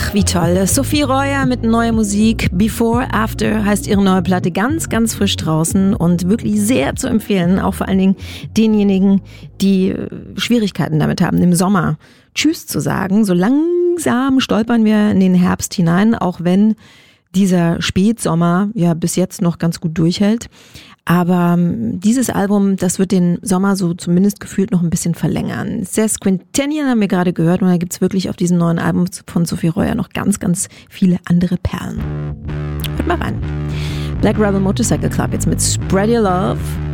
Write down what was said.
Ach, wie toll. Sophie Royer mit neuer Musik. Before, After heißt ihre neue Platte, ganz, ganz frisch draußen und wirklich sehr zu empfehlen. Auch vor allen Dingen denjenigen, die Schwierigkeiten damit haben, im Sommer Tschüss zu sagen. So langsam stolpern wir in den Herbst hinein, auch wenn dieser Spätsommer ja bis jetzt noch ganz gut durchhält. Aber dieses Album, das wird den Sommer so zumindest gefühlt noch ein bisschen verlängern. Sesquintennial haben wir gerade gehört und da gibt's wirklich auf diesem neuen Album von Sophie Royer noch ganz, ganz viele andere Perlen. Hört mal rein. Black Rebel Motorcycle Club jetzt mit Spread Your Love.